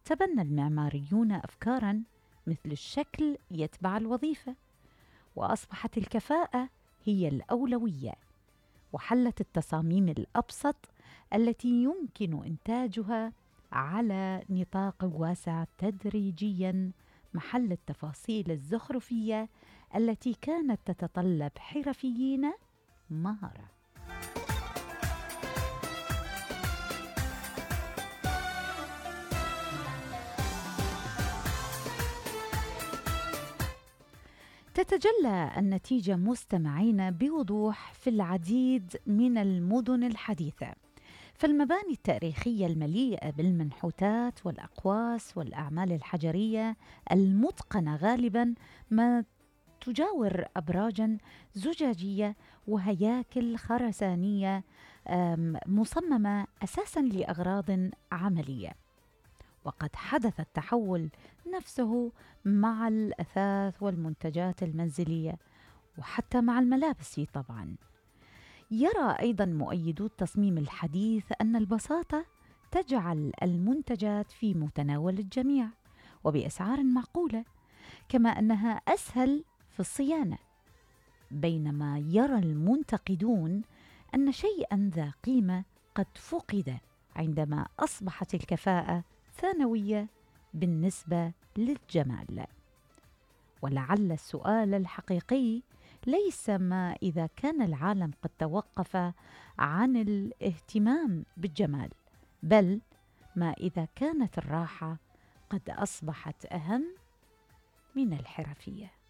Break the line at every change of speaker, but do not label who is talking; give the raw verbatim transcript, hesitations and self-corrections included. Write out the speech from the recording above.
تبنى المعماريون أفكاراً مثل الشكل يتبع الوظيفة، وأصبحت الكفاءة هي الأولوية، وحلت التصاميم الأبسط التي يمكن إنتاجها على نطاق واسع تدريجياً محل التفاصيل الزخرفية التي كانت تتطلب حرفيين مهارة. تتجلى النتيجة مستمعين بوضوح في العديد من المدن الحديثة، فالمباني التاريخية المليئة بالمنحوتات والأقواس والأعمال الحجرية المتقنة غالباً ما تجاور أبراجاً زجاجية وهياكل خرسانية مصممة أساساً لأغراض عملية. وقد حدث التحول نفسه مع الأثاث والمنتجات المنزلية، وحتى مع الملابس طبعاً. يرى أيضاً مؤيدو التصميم الحديث أن البساطة تجعل المنتجات في متناول الجميع وبأسعار معقولة، كما أنها أسهل في الصيانة، بينما يرى المنتقدون أن شيئاً ذا قيمة قد فقد عندما أصبحت الكفاءة ثانوية بالنسبة للجمال. ولعل السؤال الحقيقي ليس ما إذا كان العالم قد توقف عن الاهتمام بالجمال، بل ما إذا كانت الراحة قد أصبحت أهم من الحرفية.